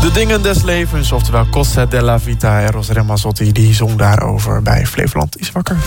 De dingen des levens, oftewel Cose della Vita. Eros Ramazzotti die zong daarover bij Flevoland is wakker.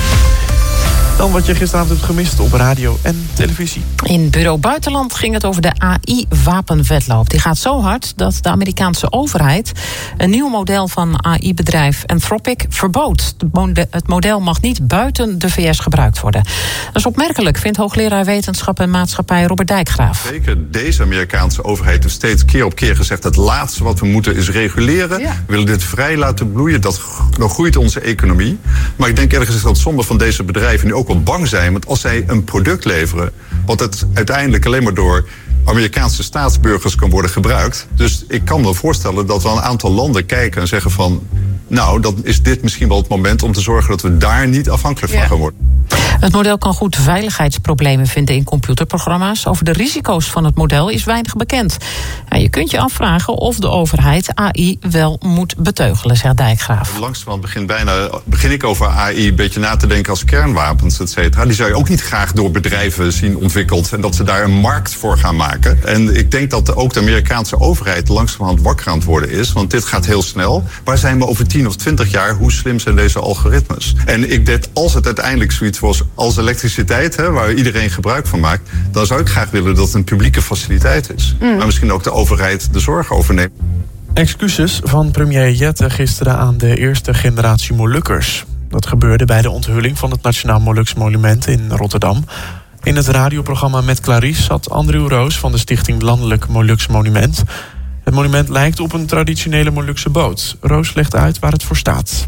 Dan wat je gisteravond hebt gemist op radio en televisie. In Bureau Buitenland ging het over de AI-wapenwedloop. Die gaat zo hard dat de Amerikaanse overheid een nieuw model van AI-bedrijf Anthropic verbood. Het model mag niet buiten de VS gebruikt worden. Dat is opmerkelijk, vindt hoogleraar wetenschap en maatschappij Robert Dijkgraaf. Zeker deze Amerikaanse overheid heeft steeds keer op keer gezegd: het laatste wat we moeten is reguleren. Ja. We willen dit vrij laten bloeien, dan groeit onze economie. Maar ik denk eerlijk gezegd dat sommige van deze bedrijven nu ook wel bang zijn. Want als zij een product leveren, wat het uiteindelijk alleen maar door Amerikaanse staatsburgers kan worden gebruikt. Dus ik kan me voorstellen dat wel een aantal landen kijken en zeggen van: nou, dan is dit misschien wel het moment om te zorgen dat we daar niet afhankelijk van gaan worden. Het model kan goed veiligheidsproblemen vinden in computerprogramma's. Over de risico's van het model is weinig bekend. Ja, je kunt je afvragen of de overheid AI wel moet beteugelen, zegt Dijkgraaf. Langzamerhand begin ik over AI een beetje na te denken als kernwapens, et cetera. Die zou je ook niet graag door bedrijven zien ontwikkeld en dat ze daar een markt voor gaan maken. En ik denk dat ook de Amerikaanse overheid langzamerhand wakker aan het worden is, want dit gaat heel snel. Waar zijn we over 10 of 20 jaar? Hoe slim zijn deze algoritmes? En ik denk, als het uiteindelijk zoiets was als elektriciteit, waar iedereen gebruik van maakt, dan zou ik graag willen dat het een publieke faciliteit is. Maar misschien ook de overheid de zorg overneemt. Excuses van premier Jette gisteren aan de eerste generatie Molukkers. Dat gebeurde bij de onthulling van het Nationaal Moluks Monument in Rotterdam. In het radioprogramma Met Clarice zat Andrew Roos van de Stichting Landelijk Moluks Monument. Het monument lijkt op een traditionele Molukse boot. Roos legt uit waar het voor staat.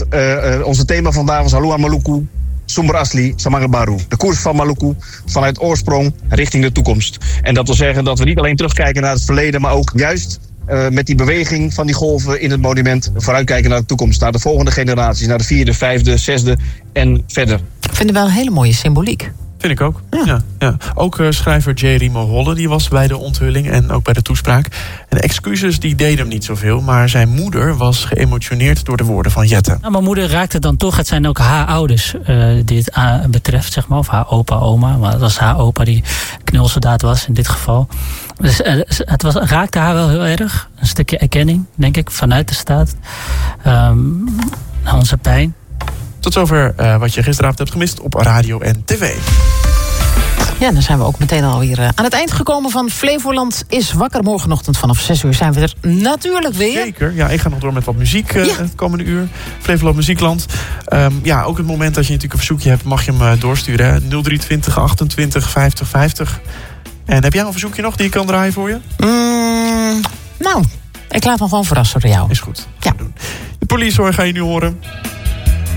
Onze thema vandaag was Aloha Maluku, Sumber Asli, Samara Baru. De koers van Maluku vanuit oorsprong richting de toekomst. En dat wil zeggen dat we niet alleen terugkijken naar het verleden, maar ook juist met die beweging van die golven in het monument vooruitkijken naar de toekomst. Naar de volgende generaties, naar de 4e, 5e, 6e en verder. Ik vind het wel een hele mooie symboliek. Vind ik ook. Ja. Ook schrijver J. Rimo Holle die was bij de onthulling en ook bij de toespraak. En de excuses die deden hem niet zoveel, maar zijn moeder was geëmotioneerd door de woorden van Jette. Nou, mijn moeder raakte dan toch. Het zijn ook haar ouders die het betreft, zeg maar. Of haar opa, oma. Maar dat was haar opa die knulsoldaat was in dit geval. Dus het raakte haar wel heel erg. Een stukje erkenning, denk ik, vanuit de staat. Onze pijn. Tot zover wat je gisteravond hebt gemist op radio en tv. Ja, dan zijn we ook meteen alweer aan het eind gekomen van Flevoland is wakker. Morgenochtend vanaf 6 uur zijn we er natuurlijk weer. Zeker, ja, ik ga nog door met wat muziek het komende uur. Flevoland Muziekland. Ook het moment dat je natuurlijk een verzoekje hebt, mag je hem doorsturen. 0320 28 50 50. En heb jij een verzoekje nog die ik kan draaien voor je? Nou, ik laat me gewoon verrassen door jou. Is goed. Ja. De Police hoor ga je nu horen.